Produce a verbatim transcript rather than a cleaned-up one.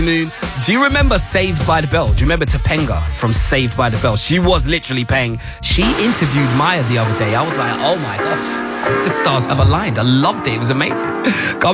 Moon. Do you remember Saved by the Bell? Do you remember Topanga from Saved by the Bell? She was literally paying. She interviewed Maya the other day. I was like, oh my gosh, the stars have aligned. I loved it. It was amazing.